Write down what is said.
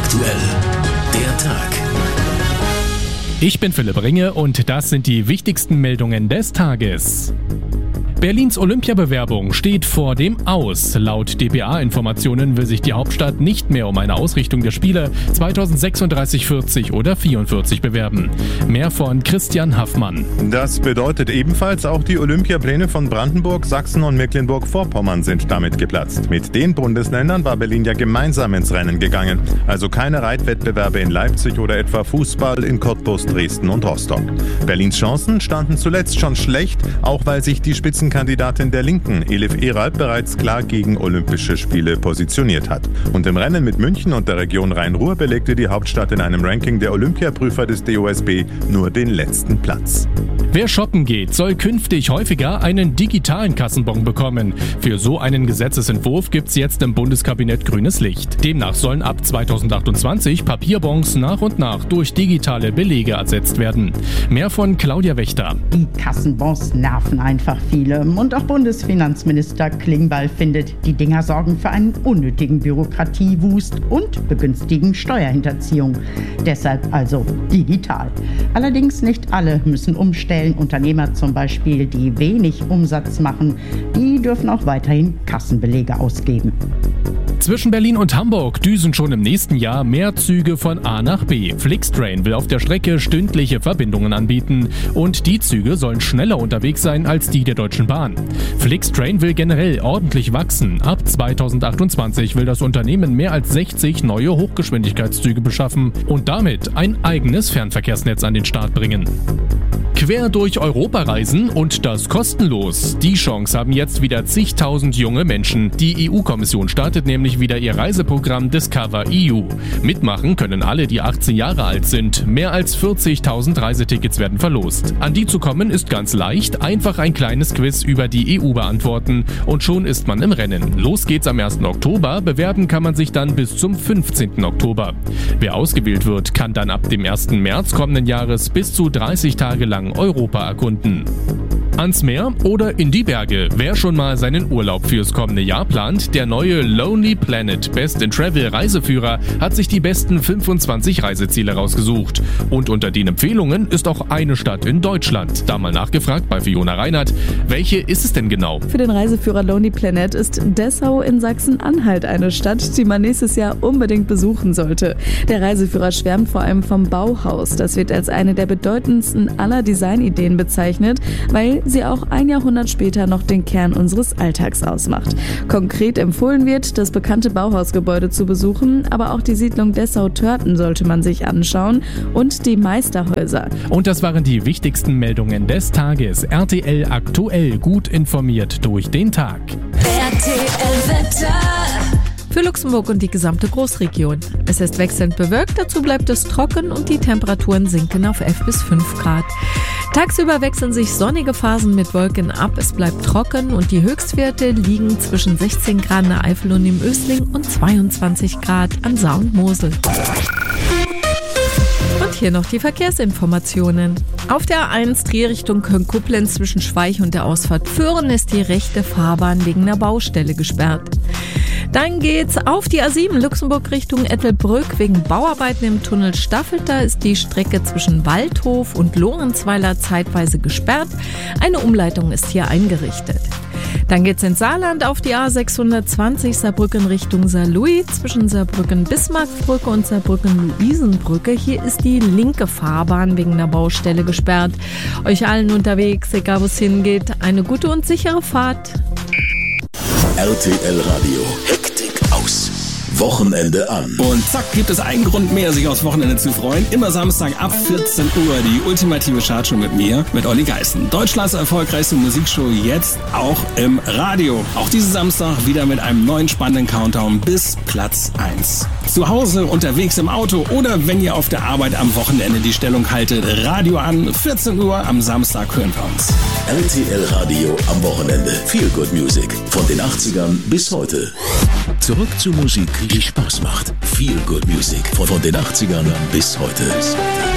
aktuell, der Tag. Ich bin Philipp Ringe und das sind die wichtigsten Meldungen des Tages. Berlins Olympiabewerbung steht vor dem Aus. Laut dpa-Informationen will sich die Hauptstadt nicht mehr um eine Ausrichtung der Spiele 2036, 40 oder 44 bewerben. Mehr von Christian Haffmann. Das bedeutet ebenfalls, auch die Olympiapläne von Brandenburg, Sachsen und Mecklenburg-Vorpommern sind damit geplatzt. Mit den Bundesländern war Berlin ja gemeinsam ins Rennen gegangen. Also keine Reitwettbewerbe in Leipzig oder etwa Fußball in Cottbus, Dresden und Rostock. Berlins Chancen standen zuletzt schon schlecht, auch weil sich die Spitzenkandidatin der Linken, Elif Eralp, bereits klar gegen Olympische Spiele positioniert hat. Und im Rennen mit München und der Region Rhein-Ruhr belegte die Hauptstadt in einem Ranking der Olympiaprüfer des DOSB nur den letzten Platz. Wer shoppen geht, soll künftig häufiger einen digitalen Kassenbon bekommen. Für so einen Gesetzesentwurf gibt's jetzt im Bundeskabinett grünes Licht. Demnach sollen ab 2028 Papierbons nach und nach durch digitale Belege ersetzt werden. Mehr von Claudia Wächter. Die Kassenbons nerven einfach viele. Und auch Bundesfinanzminister Klingbeil findet, die Dinger sorgen für einen unnötigen Bürokratiewust und begünstigen Steuerhinterziehung. Deshalb also digital. Allerdings nicht alle müssen umstellen. Unternehmer zum Beispiel, die wenig Umsatz machen, die dürfen auch weiterhin Kassenbelege ausgeben. Zwischen Berlin und Hamburg düsen schon im nächsten Jahr mehr Züge von A nach B. Flixtrain will auf der Strecke stündliche Verbindungen anbieten und die Züge sollen schneller unterwegs sein als die der Deutschen Bahn. Flixtrain will generell ordentlich wachsen. Ab 2028 will das Unternehmen mehr als 60 neue Hochgeschwindigkeitszüge beschaffen und damit ein eigenes Fernverkehrsnetz an den Start bringen. Quer durch Europa reisen und das kostenlos. Die Chance haben jetzt wieder zigtausend junge Menschen. Die EU-Kommission startet nämlich wieder ihr Reiseprogramm Discover EU. Mitmachen können alle, die 18 Jahre alt sind. Mehr als 40.000 Reisetickets werden verlost. An die zu kommen ist ganz leicht. Einfach ein kleines Quiz über die EU beantworten und schon ist man im Rennen. Los geht's am 1. Oktober. Bewerben kann man sich dann bis zum 15. Oktober. Wer ausgewählt wird, kann dann ab dem 1. März kommenden Jahres bis zu 30 Tage lang Europa erkunden. Ans Meer oder in die Berge. Wer schon mal seinen Urlaub fürs kommende Jahr plant, der neue Lonely Planet Best in Travel Reiseführer hat sich die besten 25 Reiseziele rausgesucht. Und unter den Empfehlungen ist auch eine Stadt in Deutschland. Da mal nachgefragt bei Fiona Reinhardt, welche ist es denn genau? Für den Reiseführer Lonely Planet ist Dessau in Sachsen-Anhalt eine Stadt, die man nächstes Jahr unbedingt besuchen sollte. Der Reiseführer schwärmt vor allem vom Bauhaus. Das wird als eine der bedeutendsten aller Designideen bezeichnet, weil sie auch ein Jahrhundert später noch den Kern unseres Alltags ausmacht. Konkret empfohlen wird, das bekannte Bauhausgebäude zu besuchen, aber auch die Siedlung Dessau-Törten sollte man sich anschauen und die Meisterhäuser. Und das waren die wichtigsten Meldungen des Tages. RTL aktuell, gut informiert durch den Tag. RTL Wetter. Für Luxemburg und die gesamte Großregion. Es ist wechselnd bewölkt, dazu bleibt es trocken und die Temperaturen sinken auf 11 bis 5 Grad. Tagsüber wechseln sich sonnige Phasen mit Wolken ab, es bleibt trocken und die Höchstwerte liegen zwischen 16 Grad in der Eifel und im Ösling und 22 Grad an Saar und Mosel. Und hier noch die Verkehrsinformationen. Auf der A1 Trier-Richtung Köln-Koblenz zwischen Schweich und der Ausfahrt Föhren ist die rechte Fahrbahn wegen einer Baustelle gesperrt. Dann geht's auf die A7 Luxemburg Richtung Ettelbrück. Wegen Bauarbeiten im Tunnel Staffelt, da ist die Strecke zwischen Waldhof und Lorenzweiler zeitweise gesperrt. Eine Umleitung ist hier eingerichtet. Dann geht's ins Saarland auf die A620 Saarbrücken Richtung Saarlouis zwischen Saarbrücken-Bismarckbrücke und Saarbrücken-Luisenbrücke. Hier ist die linke Fahrbahn wegen einer Baustelle gesperrt. Euch allen unterwegs, egal wo es hingeht, eine gute und sichere Fahrt. RTL Radio. Hektik aus. Wochenende an. Und zack, gibt es einen Grund mehr, sich aufs Wochenende zu freuen. Immer Samstag ab 14 Uhr die ultimative Chartshow mit mir, mit Olli Geißen. Deutschlands erfolgreichste Musikshow jetzt auch im Radio. Auch diesen Samstag wieder mit einem neuen spannenden Countdown bis Platz 1. Zu Hause, unterwegs im Auto oder wenn ihr auf der Arbeit am Wochenende die Stellung haltet, Radio an, 14 Uhr am Samstag hören wir uns. RTL Radio am Wochenende. Feel Good Music. Von den 80ern bis heute. Zurück zur Musik, die Spaß macht. Feel Good Music. Von den 80ern bis heute.